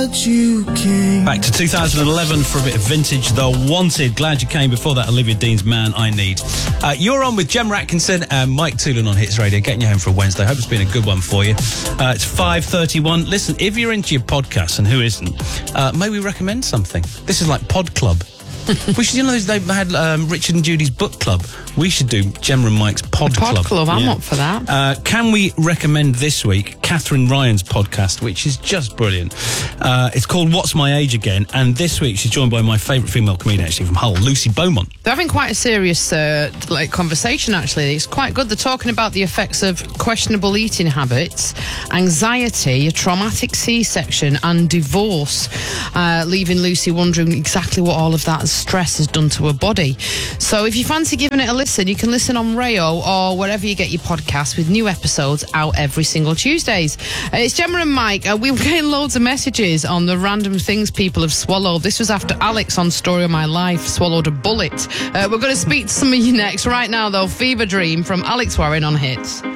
glad you came. Back to 2011 for a bit of vintage, The Wanted. Glad you came. Before that, Olivia Dean's Man I Need. You're on with Gemma Atkinson and Mike Toolan on Hits Radio, getting you home for a Wednesday. Hope it's been a good one for you. It's 5:31. Listen, if you're into your podcasts, and who isn't, may we recommend something? This is like Pod Club. We should, they've had Richard and Judy's book club. We should do Gemma and Mike's Pod Club. Pod Club, I'm up for that. Can we recommend this week Catherine Ryan's podcast, which is just brilliant. It's called What's My Age Again, and this week she's joined by my favourite female comedian, actually, from Hull, Lucy Beaumont. They're having quite a serious conversation, actually. It's quite good. They're talking about the effects of questionable eating habits, anxiety, a traumatic C-section, and divorce, leaving Lucy wondering exactly what all of that stress has done to her body. So if you fancy giving it a listen, you can listen on Rayo or wherever you get your podcasts, with new episodes out every single Tuesdays. It's Gemma and Mike. We were getting loads of messages on the random things people have swallowed. This was after Alex on Story of My Life swallowed a bullet. We're going to speak to some of you next. Right now, though, Fever Dream from Alex Warren on Hits.